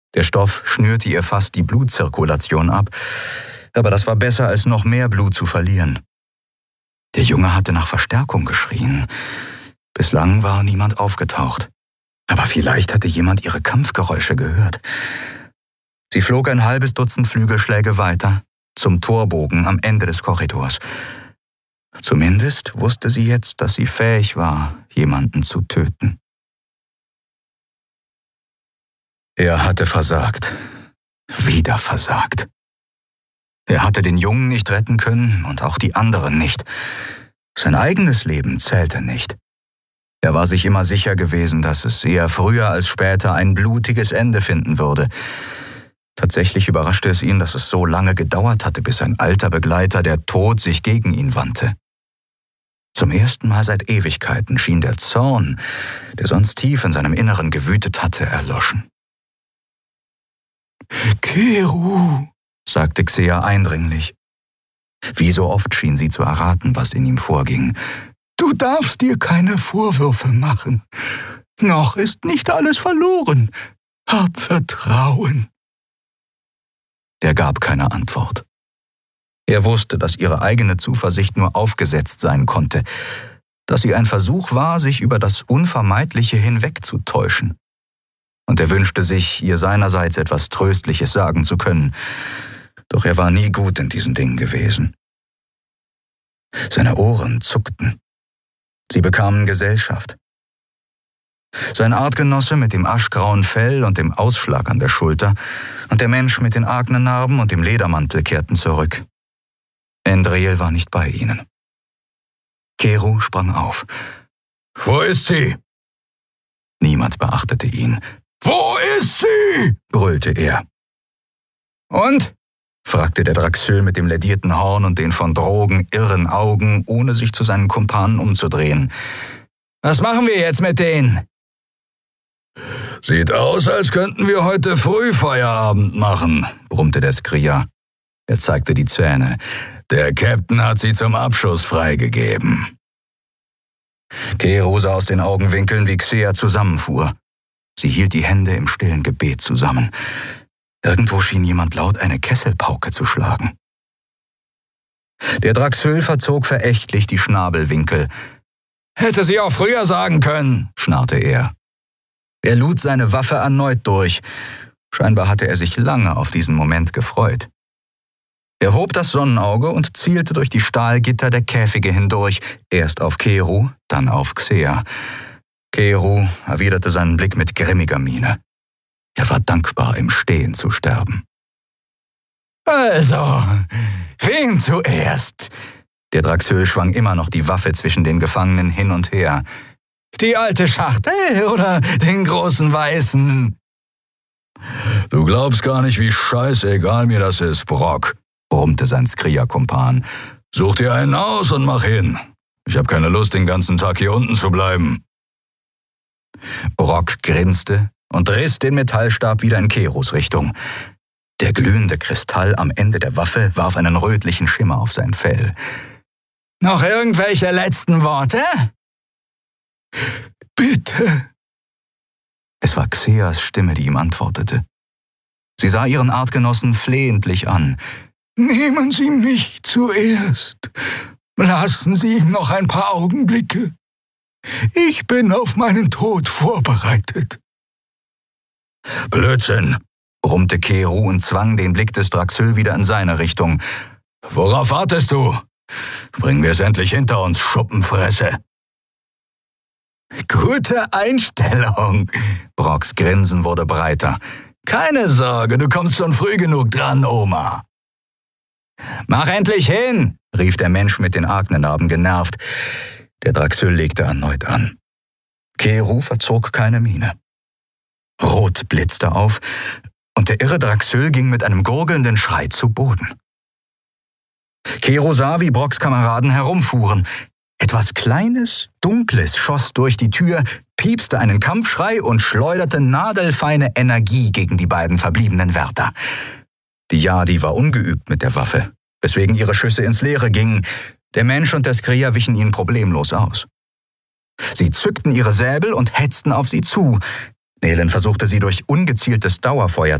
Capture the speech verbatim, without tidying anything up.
Der Stoff schnürte ihr fast die Blutzirkulation ab, aber das war besser, als noch mehr Blut zu verlieren. Der Junge hatte nach Verstärkung geschrien. Bislang war niemand aufgetaucht, aber vielleicht hatte jemand ihre Kampfgeräusche gehört. Sie flog ein halbes Dutzend Flügelschläge weiter, zum Torbogen am Ende des Korridors. Zumindest wusste sie jetzt, dass sie fähig war, jemanden zu töten. Er hatte versagt. Wieder versagt. Er hatte den Jungen nicht retten können und auch die anderen nicht. Sein eigenes Leben zählte nicht. Er war sich immer sicher gewesen, dass es eher früher als später ein blutiges Ende finden würde. Tatsächlich überraschte es ihn, dass es so lange gedauert hatte, bis ein alter Begleiter, der Tod, sich gegen ihn wandte. Zum ersten Mal seit Ewigkeiten schien der Zorn, der sonst tief in seinem Inneren gewütet hatte, erloschen. »Keru«, sagte Xea eindringlich. Wie so oft schien sie zu erraten, was in ihm vorging. »Du darfst dir keine Vorwürfe machen. Noch ist nicht alles verloren. Hab Vertrauen.« Er gab keine Antwort. Er wusste, dass ihre eigene Zuversicht nur aufgesetzt sein konnte, dass sie ein Versuch war, sich über das Unvermeidliche hinwegzutäuschen. Und er wünschte sich, ihr seinerseits etwas Tröstliches sagen zu können, doch er war nie gut in diesen Dingen gewesen. Seine Ohren zuckten. Sie bekamen Gesellschaft. Sein Artgenosse mit dem aschgrauen Fell und dem Ausschlag an der Schulter und der Mensch mit den Aknenarben und dem Ledermantel kehrten zurück. Endriel war nicht bei ihnen. Keru sprang auf. »Wo ist sie?« Niemand beachtete ihn. »Wo ist sie?« brüllte er. »Und?« fragte der Draxyl mit dem ledierten Horn und den von Drogen irren Augen, ohne sich zu seinen Kumpanen umzudrehen. »Was machen wir jetzt mit denen?« »Sieht aus, als könnten wir heute früh Feierabend machen«, brummte der Skria. Er zeigte die Zähne. »Der Captain hat sie zum Abschuss freigegeben.« Keru sah aus den Augenwinkeln, wie Xea zusammenfuhr. Sie hielt die Hände im stillen Gebet zusammen. Irgendwo schien jemand laut eine Kesselpauke zu schlagen. Der Draxyl verzog verächtlich die Schnabelwinkel. »Hätte sie auch früher sagen können«, schnarrte er. Er lud seine Waffe erneut durch. Scheinbar hatte er sich lange auf diesen Moment gefreut. Er hob das Sonnenauge und zielte durch die Stahlgitter der Käfige hindurch, erst auf Keru, dann auf Xea. Keru erwiderte seinen Blick mit grimmiger Miene. Er war dankbar, im Stehen zu sterben. »Also, wen zuerst?« Der Draxyl schwang immer noch die Waffe zwischen den Gefangenen hin und her. »Die alte Schachtel oder den großen Weißen?« »Du glaubst gar nicht, wie scheißegal mir das ist, Brock«, brummte sein Skria-Kumpan. »Such dir einen aus und mach hin. Ich habe keine Lust, den ganzen Tag hier unten zu bleiben.« Brock grinste und riss den Metallstab wieder in Kerus Richtung. Der glühende Kristall am Ende der Waffe warf einen rötlichen Schimmer auf sein Fell. »Noch irgendwelche letzten Worte?« »Bitte!« Es war Xeas Stimme, die ihm antwortete. Sie sah ihren Artgenossen flehentlich an. »Nehmen Sie mich zuerst. Lassen Sie ihm noch ein paar Augenblicke. Ich bin auf meinen Tod vorbereitet.« »Blödsinn«, brummte Keru und zwang den Blick des Draxyl wieder in seine Richtung. »Worauf wartest du? Bringen wir es endlich hinter uns, Schuppenfresse.« »Gute Einstellung«, Brocks Grinsen wurde breiter. »Keine Sorge, du kommst schon früh genug dran, Oma.« »Mach endlich hin«, rief der Mensch mit den Aknenarben genervt. Der Draxyl legte erneut an. Keru verzog keine Miene. Rot blitzte auf, und der irre Draxyl ging mit einem gurgelnden Schrei zu Boden. Keru sah, wie Brocks Kameraden herumfuhren. Etwas Kleines, Dunkles schoss durch die Tür, piepste einen Kampfschrei und schleuderte nadelfeine Energie gegen die beiden verbliebenen Wärter. Die Yadi war ungeübt mit der Waffe, weswegen ihre Schüsse ins Leere gingen. Der Mensch und der Skria wichen ihnen problemlos aus. Sie zückten ihre Säbel und hetzten auf sie zu. Nehlen versuchte sie durch ungezieltes Dauerfeuer